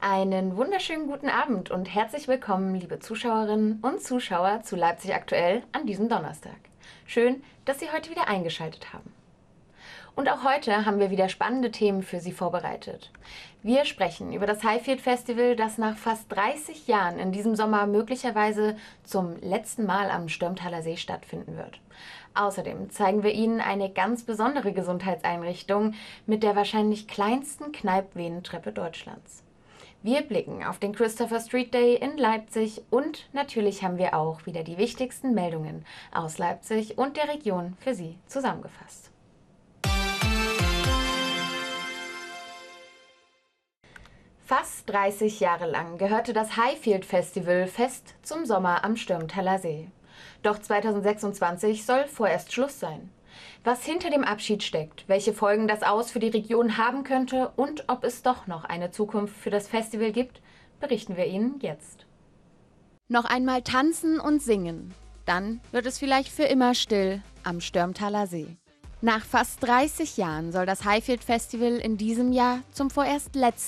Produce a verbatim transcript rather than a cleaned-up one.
Einen wunderschönen guten Abend und herzlich willkommen, liebe Zuschauerinnen und Zuschauer zu Leipzig aktuell an diesem Donnerstag. Schön, dass Sie heute wieder eingeschaltet haben. Und auch heute haben wir wieder spannende Themen für Sie vorbereitet. Wir sprechen über das Highfield Festival, das nach fast dreißig Jahren in diesem Sommer möglicherweise zum letzten Mal am Stürmtaler See stattfinden wird. Außerdem zeigen wir Ihnen eine ganz besondere Gesundheitseinrichtung mit der wahrscheinlich kleinsten Kneippvenentreppe Deutschlands. Wir blicken auf den Christopher Street Day in Leipzig und natürlich haben wir auch wieder die wichtigsten Meldungen aus Leipzig und der Region für Sie zusammengefasst. Fast dreißig Jahre lang gehörte das Highfield Festival fest zum Sommer am Stürmtaler See. Doch zweitausendsechsundzwanzig soll vorerst Schluss sein. Was hinter dem Abschied steckt, welche Folgen das Aus für die Region haben könnte und ob es doch noch eine Zukunft für das Festival gibt, berichten wir Ihnen jetzt. Noch einmal tanzen und singen, dann wird es vielleicht für immer still am Stürmtaler See. Nach fast dreißig Jahren soll das Highfield Festival in diesem Jahr zum vorerst letzten